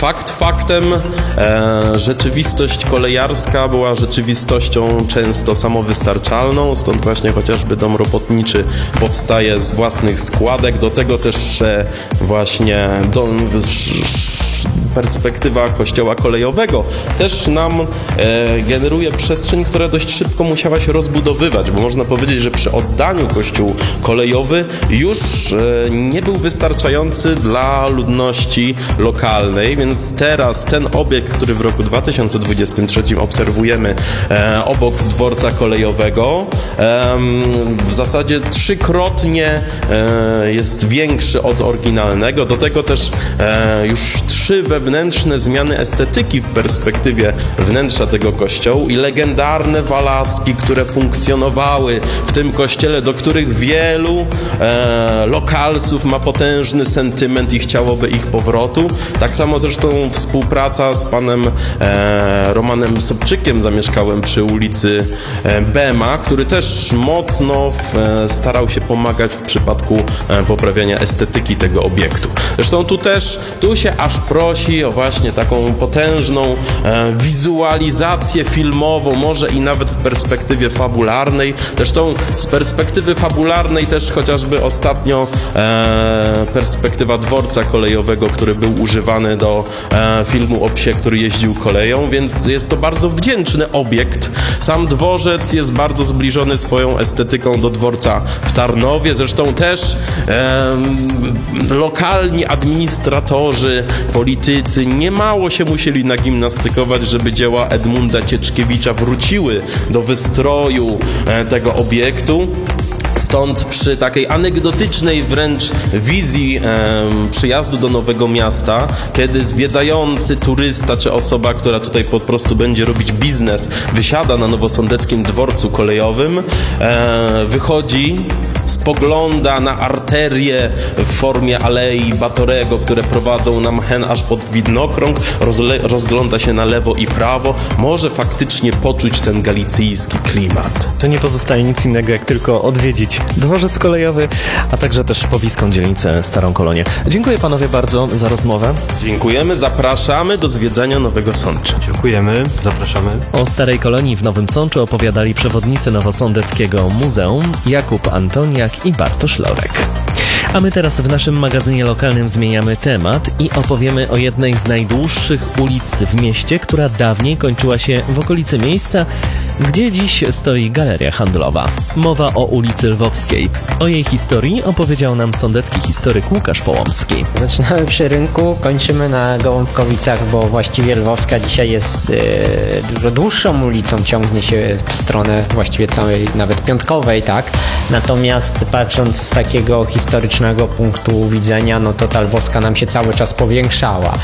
Faktem, rzeczywistość kolejarska była rzeczywistością często samowystarczalną, stąd właśnie chociażby dom robotniczy powstaje z własnych składek, do tego też właśnie perspektywa kościoła kolejowego też nam generuje przestrzeń, która dość szybko musiała się rozbudowywać, bo można powiedzieć, że przy oddaniu kościół kolejowy już nie był wystarczający dla ludności lokalnej, więc teraz ten obiekt, który w roku 2023 obserwujemy obok dworca kolejowego, w zasadzie trzykrotnie jest większy od oryginalnego. Do tego też już 3 wewnętrzne zmiany estetyki w perspektywie wnętrza tego kościoła i legendarne walaski, które funkcjonowały w tym kościele, do których wielu lokalsów ma potężny sentyment i chciałoby ich powrotu. Tak samo zresztą współpraca z panem Romanem Sobczykiem, zamieszkałem przy ulicy Bema, który też mocno starał się pomagać w przypadku poprawiania estetyki tego obiektu. Zresztą tu się aż prosi o właśnie taką potężną wizualizację filmową, może i nawet w perspektywie fabularnej. Zresztą z perspektywy fabularnej też chociażby ostatnio perspektywa dworca kolejowego, który był używany do filmu o psie, który jeździł koleją, więc jest to bardzo wdzięczny obiekt. Sam dworzec jest bardzo zbliżony swoją estetyką do dworca w Tarnowie. Zresztą też lokalni administratorzy, politycy niemało się musieli nagimnastykować, żeby dzieła Edmunda Cieczkiewicza wróciły do wystroju tego obiektu. Stąd przy takiej anegdotycznej wręcz wizji przyjazdu do Nowego Miasta, kiedy zwiedzający turysta czy osoba, która tutaj po prostu będzie robić biznes, wysiada na nowosądeckim dworcu kolejowym, wychodzi, spogląda na arterie w formie Alei Batorego, które prowadzą na Mchen aż pod widnokrąg, rozgląda się na lewo i prawo, może faktycznie poczuć ten galicyjski klimat. To nie pozostaje nic innego, jak tylko odwiedzić dworzec kolejowy, a także też pobliską dzielnicę Starą Kolonię. Dziękuję panowie bardzo za rozmowę. Dziękujemy, zapraszamy do zwiedzania Nowego Sącza. Dziękujemy, zapraszamy. O Starej Kolonii w Nowym Sączu opowiadali przewodnicy Nowosądeckiego Muzeum Jakub Antoniak i Bartosz Lorek. A my teraz w naszym magazynie lokalnym zmieniamy temat i opowiemy o jednej z najdłuższych ulic w mieście, która dawniej kończyła się w okolicy miejsca, gdzie dziś stoi galeria handlowa. Mowa o ulicy Lwowskiej. O jej historii opowiedział nam sądecki historyk Łukasz Połomski. Zaczynamy przy rynku, kończymy na Gołąbkowicach, bo właściwie Lwowska dzisiaj jest dużo dłuższą ulicą, ciągnie się w stronę właściwie całej, nawet piątkowej, tak? Natomiast patrząc z takiego historycznego punktu widzenia, no to ta Lwowska nam się cały czas powiększała.